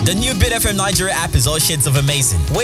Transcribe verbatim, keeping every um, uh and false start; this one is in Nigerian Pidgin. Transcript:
The new Bit F M Nigeria app is all shades of amazing. Wait